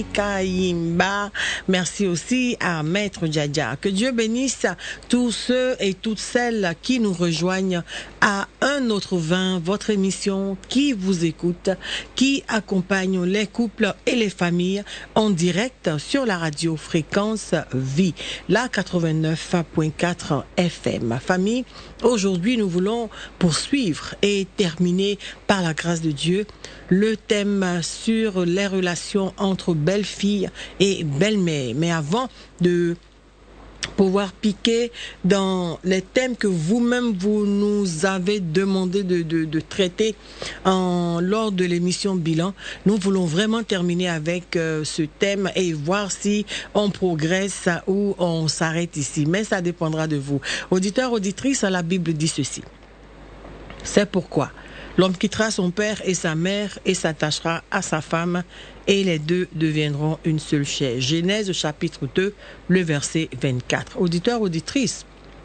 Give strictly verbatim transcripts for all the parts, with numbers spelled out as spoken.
Kaimba. Merci aussi à Maître Djadja. Que Dieu bénisse tous ceux et toutes celles qui nous rejoignent à Un autre vin, votre émission qui vous écoute, qui accompagne les couples et les familles en direct sur la radio Fréquence Vie, la quatre-vingt-neuf virgule quatre F M. Famille, aujourd'hui nous voulons poursuivre et terminer par la grâce de Dieu le thème sur les relations entre belle-fille et belle-mère. Mais avant de pouvoir piquer dans les thèmes que vous-même vous nous avez demandé de, de, de traiter en, lors de l'émission Bilan, nous voulons vraiment terminer avec euh, ce thème et voir si on progresse ou on s'arrête ici. Mais ça dépendra de vous. Auditeurs, auditrices, la Bible dit ceci. C'est pourquoi l'homme quittera son père et sa mère et s'attachera à sa femme et les deux deviendront une seule chair. Genèse chapitre deux, le verset vingt-quatre. Auditeurs, auditrices,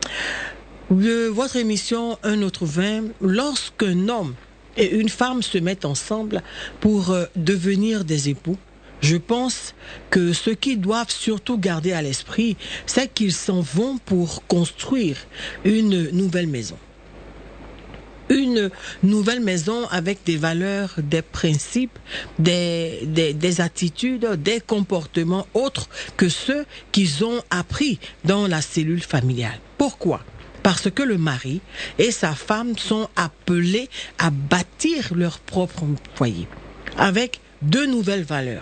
de votre émission Un autre vin, lorsqu'un homme et une femme se mettent ensemble pour euh, devenir des époux, je pense que ce qu'ils doivent surtout garder à l'esprit, c'est qu'ils s'en vont pour construire une nouvelle maison. Une nouvelle maison avec des valeurs, des principes, des, des, des attitudes, des comportements autres que ceux qu'ils ont appris dans la cellule familiale. Pourquoi ? Parce que le mari et sa femme sont appelés à bâtir leur propre foyer avec deux nouvelles valeurs,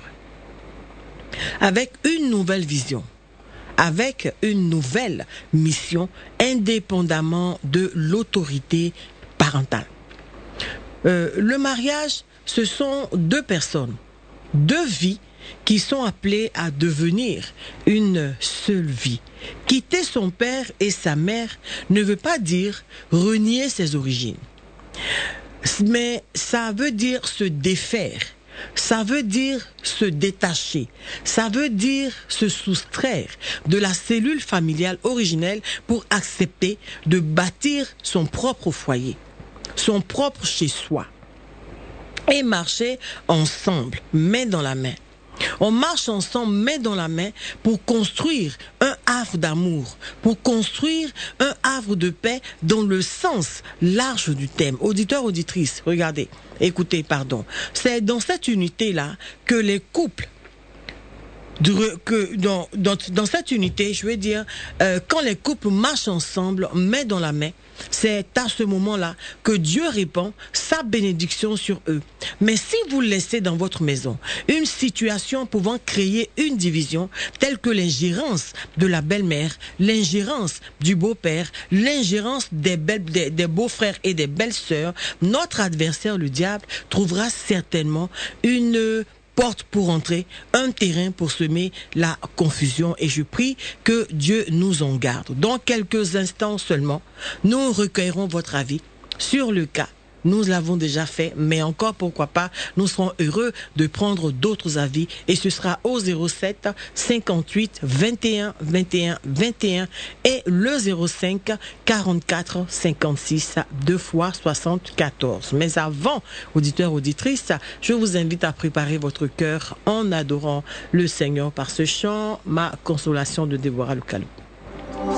avec une nouvelle vision, avec une nouvelle mission, indépendamment de l'autorité parentale. Euh, le mariage, ce sont deux personnes, deux vies qui sont appelées à devenir une seule vie. Quitter son père et sa mère ne veut pas dire renier ses origines, mais ça veut dire se défaire. Ça veut dire se détacher, ça veut dire se soustraire de la cellule familiale originelle pour accepter de bâtir son propre foyer, son propre chez-soi, et marcher ensemble, main dans la main. On marche ensemble, main dans la main, pour construire un havre d'amour, pour construire un havre de paix dans le sens large du thème. Auditeurs, auditrices, regardez, écoutez, pardon. C'est dans cette unité-là que les couples, que dans, dans, dans cette unité, je veux dire, euh, quand les couples marchent ensemble, main dans la main, c'est à ce moment-là que Dieu répand sa bénédiction sur eux. Mais si vous laissez dans votre maison une situation pouvant créer une division, telle que l'ingérence de la belle-mère, l'ingérence du beau-père, l'ingérence des, belles, des, des beaux-frères et des belles-sœurs, notre adversaire, le diable, trouvera certainement une porte pour entrer, un terrain pour semer la confusion, et je prie que Dieu nous en garde. Dans quelques instants seulement, nous recueillerons votre avis sur le cas. Nous l'avons déjà fait, mais encore pourquoi pas, nous serons heureux de prendre d'autres avis, et ce sera au zéro sept cinquante-huit vingt et un vingt et un vingt et un et le zéro cinq quarante-quatre cinquante-six deux fois soixante-quatorze. Mais avant, auditeurs, auditrices, je vous invite à préparer votre cœur en adorant le Seigneur par ce chant, Ma consolation de Déborah Lucalou.